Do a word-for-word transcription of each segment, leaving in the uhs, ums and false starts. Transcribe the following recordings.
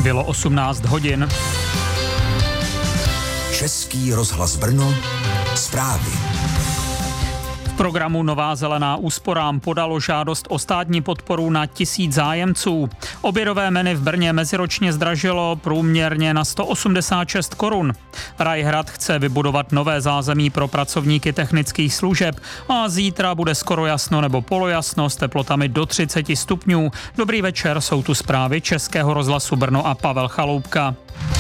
Bylo osmnáct hodin. Český rozhlas Brno, zprávy. V programu Nová zelená úsporám podalo žádost o státní podporu na tisíc zájemců. Obědové menu v Brně meziročně zdražilo průměrně na sto osmdesát šest korun. Rajhrad chce vybudovat nové zázemí pro pracovníky technických služeb a zítra bude skoro jasno nebo polojasno s teplotami do třicet stupňů. Dobrý večer, jsou tu zprávy Českého rozhlasu Brno a Pavel Chaloupka.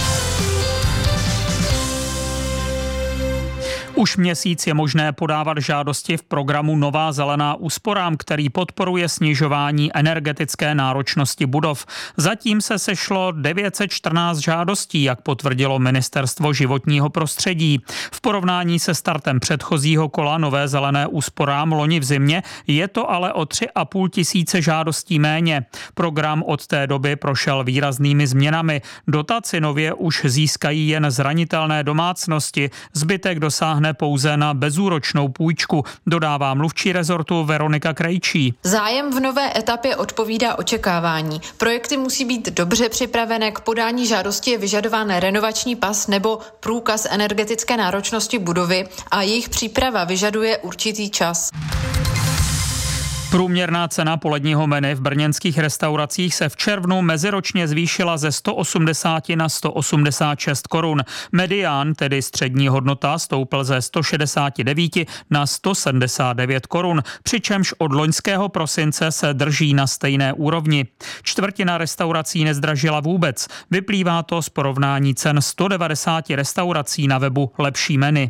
Už měsíc je možné podávat žádosti v programu Nová zelená úsporám, který podporuje snižování energetické náročnosti budov. Zatím se sešlo devět set čtrnáct žádostí, jak potvrdilo Ministerstvo životního prostředí. V porovnání se startem předchozího kola Nové zelené úsporám loni v zimě je to ale o tři a půl tisíce žádostí méně. Program od té doby prošel výraznými změnami. Dotaci nově už získají jen zranitelné domácnosti, zbytek dosáhne pouze na bezúročnou půjčku, dodává mluvčí rezortu Veronika Krejčí. Zájem v nové etapě odpovídá očekávání. Projekty musí být dobře připravené, k podání žádosti je vyžadován renovační pas nebo průkaz energetické náročnosti budovy a jejich příprava vyžaduje určitý čas. Průměrná cena poledního menu v brněnských restauracích se v červnu meziročně zvýšila ze sto osmdesát na sto osmdesát šest korun. Medián, tedy střední hodnota, stoupl ze sto šedesát devět na sto sedmdesát devět korun, přičemž od loňského prosince se drží na stejné úrovni. Čtvrtina restaurací nezdražila vůbec. Vyplývá to z porovnání cen sto devadesát restaurací na webu Lepší menu.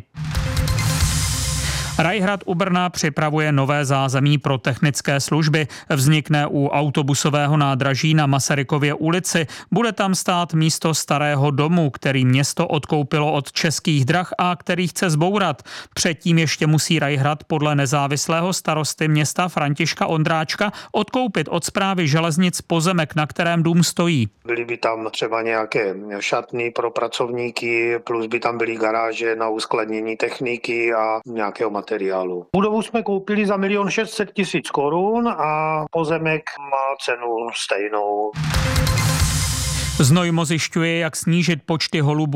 Rajhrad u Brna připravuje nové zázemí pro technické služby. Vznikne u autobusového nádraží na Masarykově ulici. Bude tam stát místo starého domu, který město odkoupilo od Českých drah a který chce zbourat. Předtím ještě musí Rajhrad podle nezávislého starosty města Františka Ondráčka odkoupit od správy železnic pozemek, na kterém dům stojí. Byly by tam třeba nějaké šatny pro pracovníky, plus by tam byly garáže na uskladnění techniky a nějakého materiálu. Budovu jsme koupili za milion šest set tisíc korun a pozemek má cenu stejnou. Znojmo zjišťuje, jak snížit počty holubů